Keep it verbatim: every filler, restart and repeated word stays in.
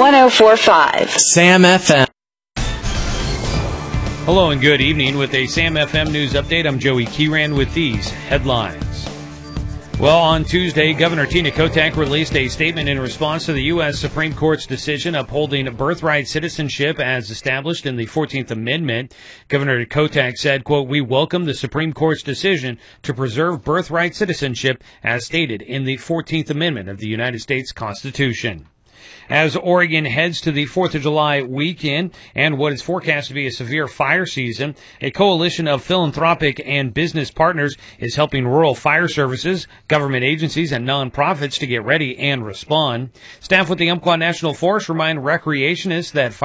one oh four point five. Sam F M. Hello and good evening. With a Sam F M News Update, I'm Joey Kieran with these headlines. Well, on Tuesday, Governor Tina Kotek released a statement in response to the U S Supreme Court's decision upholding birthright citizenship as established in the fourteenth Amendment. Governor Kotek said, quote, "We welcome the Supreme Court's decision to preserve birthright citizenship as stated in the fourteenth Amendment of the United States Constitution." As Oregon heads to the fourth of July weekend and what is forecast to be a severe fire season, a coalition of philanthropic and business partners is helping rural fire services, government agencies, and nonprofits to get ready and respond. Staff with the Umpqua National Forest remind recreationists that